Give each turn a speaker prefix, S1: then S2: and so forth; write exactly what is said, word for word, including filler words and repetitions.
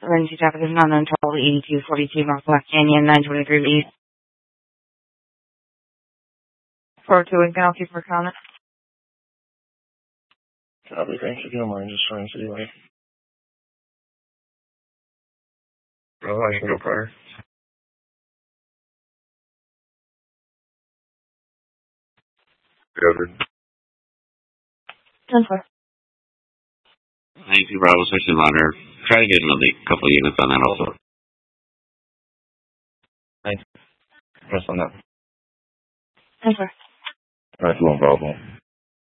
S1: Emergency traffic is not unknown total eighty-two forty-two North Black Canyon, nine twenty-three East. four two one, can I keep for comment?
S2: Copy, thanks if you don't mind, just trying to see like. Oh, I can go prior. Covered.
S1: ten four.
S3: ninety-two Bravo, section monitor. Try to get another couple of units on that also.
S2: Thanks. Press on that.
S1: ten four.
S2: Alright, one problem.